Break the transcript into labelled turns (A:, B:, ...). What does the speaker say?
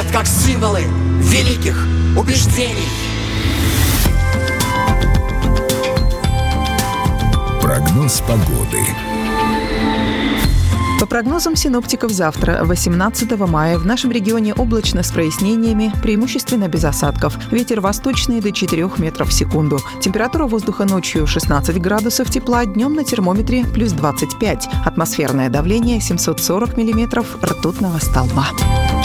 A: стоят как символы великих убеждений.
B: Прогноз погоды.
C: По прогнозам синоптиков, завтра, 18 мая, в нашем регионе облачно с прояснениями, преимущественно без осадков. Ветер восточный до 4 метров в секунду. Температура воздуха ночью 16 градусов тепла, днем на термометре плюс 25. Атмосферное давление 740 миллиметров ртутного столба.